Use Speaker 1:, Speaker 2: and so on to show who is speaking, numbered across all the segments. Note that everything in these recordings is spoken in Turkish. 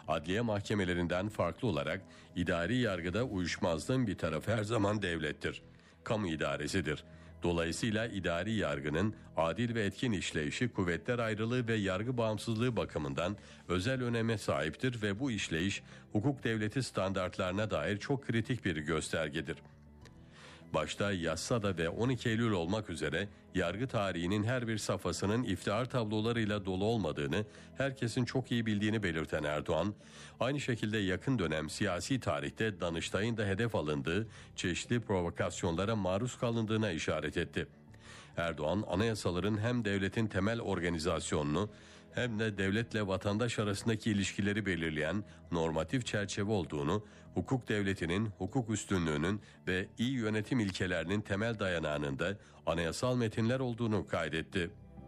Speaker 1: adliye mahkemelerinden farklı olarak idari yargıda uyuşmazlığın bir tarafı her zaman devlettir. Kamu idaresidir. Dolayısıyla idari yargının adil ve etkin işleyişi kuvvetler ayrılığı ve yargı bağımsızlığı bakımından özel öneme sahiptir ve bu işleyiş hukuk devleti standartlarına dair çok kritik bir göstergedir. Başta Yassıada ve 12 Eylül olmak üzere yargı tarihinin her bir safhasının iftihar tablolarıyla dolu olmadığını herkesin çok iyi bildiğini belirten Erdoğan, aynı şekilde yakın dönem siyasi tarihte Danıştay'ın da hedef alındığı çeşitli provokasyonlara maruz kalındığına işaret etti. Erdoğan, anayasaların hem devletin temel organizasyonunu hem de devletle vatandaş arasındaki ilişkileri belirleyen normatif çerçeve olduğunu, hukuk devletinin, hukuk üstünlüğünün ve iyi yönetim ilkelerinin temel dayanağının da anayasal metinler olduğunu kaydetti.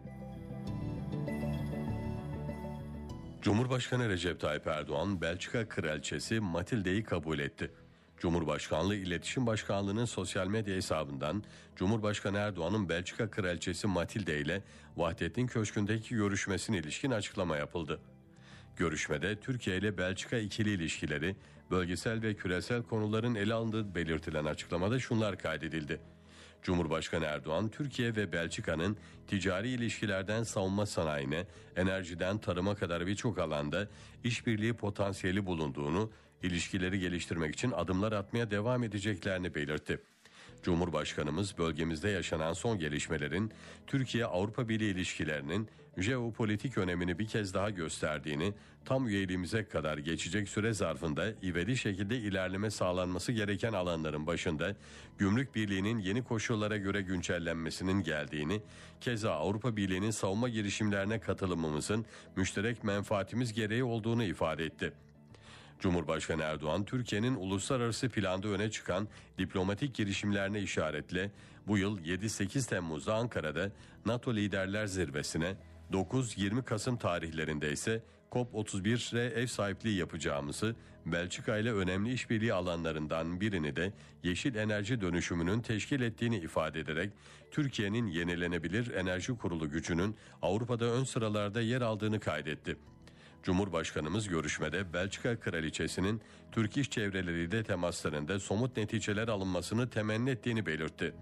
Speaker 1: Cumhurbaşkanı Recep Tayyip Erdoğan, Belçika Kraliçesi Matilde'yi kabul etti. Cumhurbaşkanlığı İletişim Başkanlığı'nın sosyal medya hesabından Cumhurbaşkanı Erdoğan'ın Belçika Kraliçesi Matilde ile Vahdettin Köşkü'ndeki görüşmesine ilişkin açıklama yapıldı. Görüşmede Türkiye ile Belçika ikili ilişkileri, bölgesel ve küresel konuların ele alındığı belirtilen açıklamada şunlar kaydedildi. Cumhurbaşkanı Erdoğan, Türkiye ve Belçika'nın ticari ilişkilerden savunma sanayine, enerjiden tarıma kadar birçok alanda işbirliği potansiyeli bulunduğunu, ilişkileri geliştirmek için adımlar atmaya devam edeceklerini belirtti. Cumhurbaşkanımız bölgemizde yaşanan son gelişmelerin Türkiye-Avrupa Birliği ilişkilerinin jeopolitik önemini bir kez daha gösterdiğini, tam üyeliğimize kadar geçecek süre zarfında ivedi şekilde ilerleme sağlanması gereken alanların başında Gümrük Birliği'nin yeni koşullara göre güncellenmesinin geldiğini, keza Avrupa Birliği'nin savunma girişimlerine katılımımızın müşterek menfaatimiz gereği olduğunu ifade etti. Cumhurbaşkanı Erdoğan, Türkiye'nin uluslararası planda öne çıkan diplomatik girişimlerine işaretle bu yıl 7-8 Temmuz'da Ankara'da NATO Liderler Zirvesi'ne, 9-20 Kasım tarihlerinde ise COP31'e ev sahipliği yapacağımızı, Belçika ile önemli işbirliği alanlarından birini de yeşil enerji dönüşümünün teşkil ettiğini ifade ederek Türkiye'nin yenilenebilir enerji kurulu gücünün Avrupa'da ön sıralarda yer aldığını kaydetti. Cumhurbaşkanımız görüşmede Belçika Kraliçesi'nin Türk iş çevreleriyle temaslarında somut neticeler alınmasını temenni ettiğini belirtti.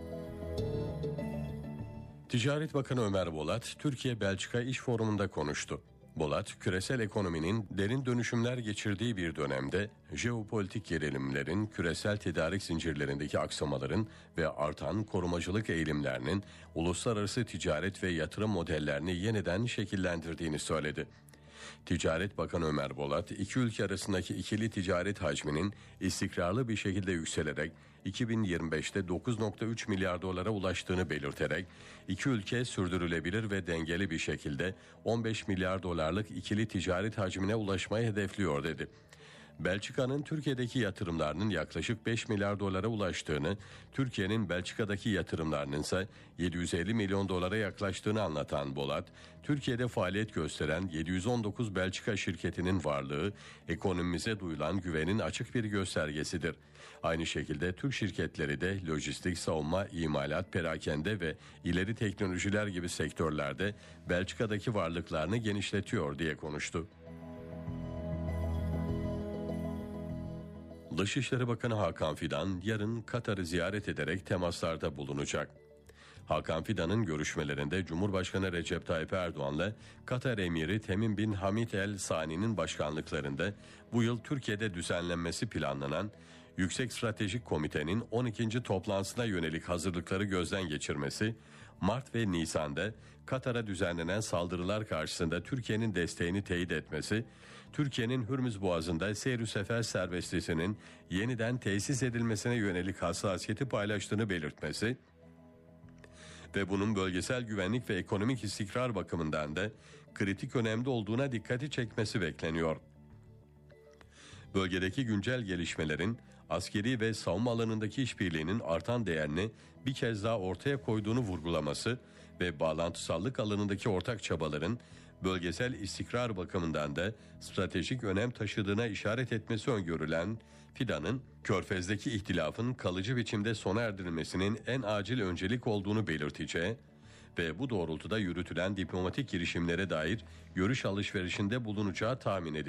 Speaker 1: Ticaret Bakanı Ömer Bolat, Türkiye-Belçika İş Forumu'nda konuştu. Bolat, küresel ekonominin derin dönüşümler geçirdiği bir dönemde jeopolitik gerilimlerin, küresel tedarik zincirlerindeki aksamaların ve artan korumacılık eğilimlerinin uluslararası ticaret ve yatırım modellerini yeniden şekillendirdiğini söyledi. Ticaret Bakanı Ömer Bolat, iki ülke arasındaki ikili ticaret hacminin istikrarlı bir şekilde yükselerek 2025'te 9,3 milyar dolara ulaştığını belirterek, iki ülke sürdürülebilir ve dengeli bir şekilde 15 milyar dolarlık ikili ticaret hacmine ulaşmayı hedefliyor dedi. Belçika'nın Türkiye'deki yatırımlarının yaklaşık 5 milyar dolara ulaştığını, Türkiye'nin Belçika'daki yatırımlarının ise 750 milyon dolara yaklaştığını anlatan Bolat, Türkiye'de faaliyet gösteren 719 Belçika şirketinin varlığı, ekonomimize duyulan güvenin açık bir göstergesidir. Aynı şekilde Türk şirketleri de lojistik, savunma, imalat, perakende ve ileri teknolojiler gibi sektörlerde Belçika'daki varlıklarını genişletiyor diye konuştu. Dışişleri Bakanı Hakan Fidan yarın Katar'ı ziyaret ederek temaslarda bulunacak. Hakan Fidan'ın görüşmelerinde Cumhurbaşkanı Recep Tayyip Erdoğan'la Katar Emiri Tamim bin Hamid El Sani'nin başkanlıklarında bu yıl Türkiye'de düzenlenmesi planlanan Yüksek Stratejik Komite'nin 12. toplantısına yönelik hazırlıkları gözden geçirmesi, Mart ve Nisan'da Katar'a düzenlenen saldırılar karşısında Türkiye'nin desteğini teyit etmesi, Türkiye'nin Hürmüz Boğazı'nda seyr-ü sefer serbestliğinin yeniden tesis edilmesine yönelik hassasiyeti paylaştığını belirtmesi ve bunun bölgesel güvenlik ve ekonomik istikrar bakımından da kritik önemde olduğuna dikkati çekmesi bekleniyor. Bölgedeki güncel gelişmelerin askeri ve savunma alanındaki işbirliğinin artan değerini bir kez daha ortaya koyduğunu vurgulaması ve bağlantısallık alanındaki ortak çabaların bölgesel istikrar bakımından da stratejik önem taşıdığına işaret etmesi öngörülen Fidan'ın Körfez'deki ihtilafın kalıcı biçimde sona erdirilmesinin en acil öncelik olduğunu belirteceği ve bu doğrultuda yürütülen diplomatik girişimlere dair görüş alışverişinde bulunacağı tahmin ediliyor.